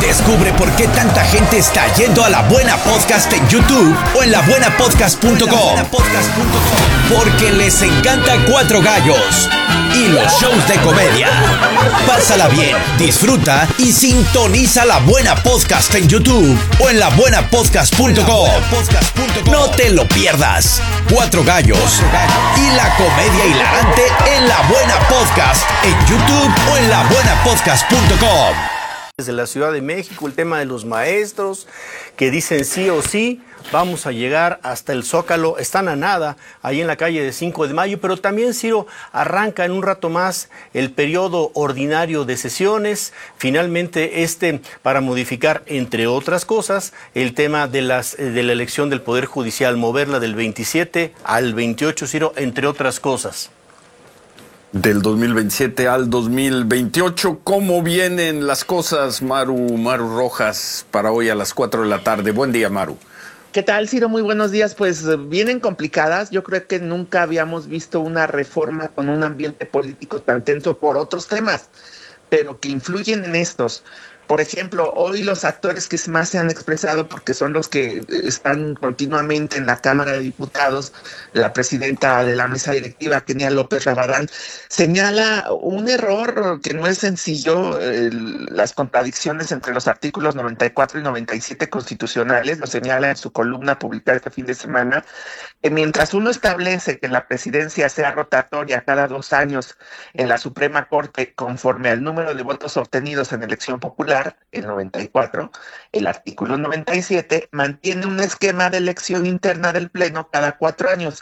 Descubre por qué tanta gente está yendo a La Buena Podcast en YouTube o en labuenapodcast.com. Porque les encanta Cuatro Gallos y los shows de comedia. Pásala bien, disfruta y sintoniza La Buena Podcast en YouTube o en labuenapodcast.com. No te lo pierdas. Cuatro Gallos y la comedia hilarante en La Buena Podcast en YouTube o en labuenapodcast.com. Desde la Ciudad de México, el tema de los maestros que dicen sí o sí, vamos a llegar hasta el Zócalo, están a nada, ahí en la calle de 5 de mayo, pero también, Ciro, arranca en un rato más el periodo ordinario de sesiones, finalmente para modificar, entre otras cosas, el tema de la elección del Poder Judicial, moverla del 27 al 28, Ciro, entre otras cosas. Del 2027 al 2028, ¿cómo vienen las cosas, Maru Rojas, para hoy a las 4 de la tarde? Buen día, Maru. ¿Qué tal, Ciro? Muy buenos días. Pues vienen complicadas. Yo creo que nunca habíamos visto una reforma con un ambiente político tan tenso por otros temas, pero que influyen en estos. Por ejemplo, hoy los actores que más se han expresado, porque son los que están continuamente en la Cámara de Diputados, la presidenta de la mesa directiva, Kenia López Rabadán, señala un error que no es sencillo, las contradicciones entre los artículos 94 y 97 constitucionales, lo señala en su columna publicada este fin de semana, que mientras uno establece que la presidencia sea rotatoria cada 2 años en la Suprema Corte conforme al número de votos obtenidos en elección popular, el 94, el artículo 97 mantiene un esquema de elección interna del Pleno cada 4 años.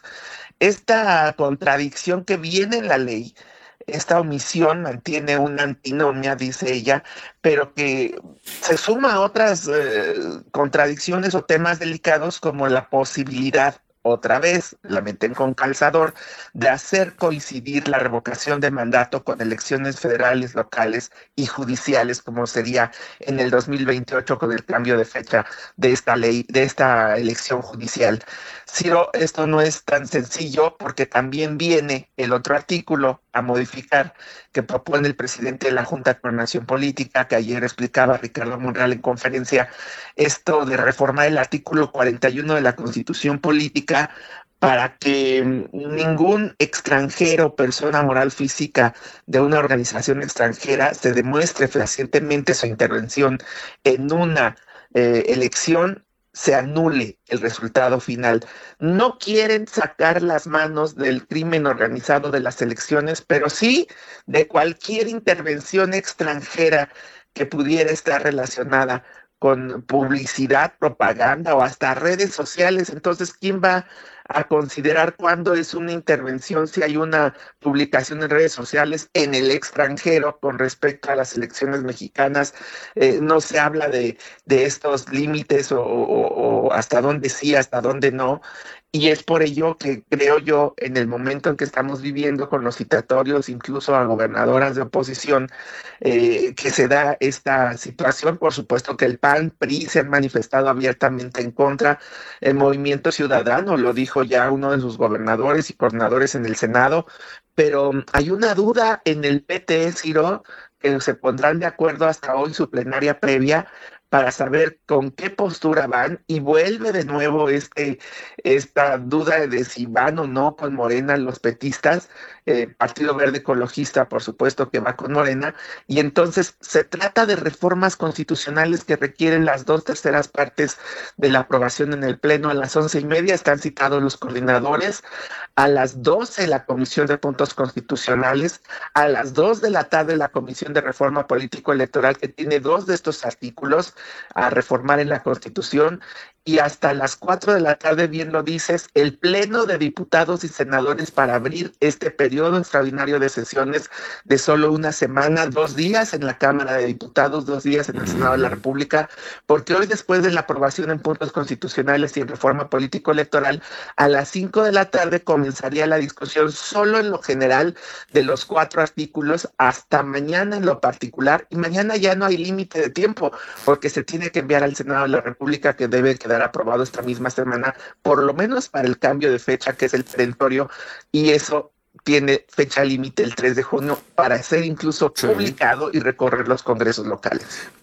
Esta contradicción que viene en la ley, esta omisión mantiene una antinomia, dice ella, pero que se suma a otras contradicciones o temas delicados como la posibilidad, otra vez, la meten con calzador, de hacer coincidir la revocación de mandato con elecciones federales, locales y judiciales, como sería en el 2028 con el cambio de fecha de esta ley, de esta elección judicial. Ciro, esto no es tan sencillo porque también viene el otro artículo a modificar que propone el presidente de la Junta de Coordinación Política, que ayer explicaba Ricardo Monreal en conferencia, esto de reformar el artículo 41 de la Constitución Política para que ningún extranjero, persona moral física de una organización extranjera se demuestre fehacientemente su intervención en una elección, se anule el resultado final. No quieren sacar las manos del crimen organizado de las elecciones, pero sí de cualquier intervención extranjera que pudiera estar relacionada con publicidad, propaganda o hasta redes sociales. Entonces, ¿quién va a considerar cuándo es una intervención si hay una publicación en redes sociales en el extranjero con respecto a las elecciones mexicanas? No se habla de estos límites o hasta dónde sí, hasta dónde no. Y es por ello que creo yo, en el momento en que estamos viviendo con los citatorios, incluso a gobernadoras de oposición, que se da esta situación. Por supuesto que el PAN, PRI se han manifestado abiertamente en contra. El Movimiento Ciudadano lo dijo ya uno de sus gobernadores y coordinadores en el Senado, pero hay una duda en el PT, Ciro, que se pondrán de acuerdo hasta hoy su plenaria previa para saber con qué postura van, y vuelve de nuevo esta duda de si van o no con Morena los petistas, Partido Verde Ecologista, por supuesto que va con Morena, y entonces se trata de reformas constitucionales que requieren las 2/3 partes de la aprobación en el Pleno. A las 11:30 están citados los coordinadores, a las 12 la Comisión de Puntos Constitucionales, a las 2 de la tarde la Comisión de Reforma Político-Electoral, que tiene 2 de estos artículos a reformar en la Constitución, y hasta las 4 de la tarde, bien lo dices, el Pleno de Diputados y Senadores para abrir este periodo extraordinario de sesiones de solo una semana, 2 días en la Cámara de Diputados, 2 días en el Senado de la República, porque hoy, después de la aprobación en puntos constitucionales y en reforma político-electoral, a las 5 de la tarde comenzaría la discusión solo en lo general de los 4 artículos, hasta mañana en lo particular, y mañana ya no hay límite de tiempo, porque se tiene que enviar al Senado de la República, que debe quedar aprobado esta misma semana, por lo menos para el cambio de fecha, que es el perentorio, y eso tiene fecha límite el 3 de junio para ser incluso publicado y recorrer los congresos locales.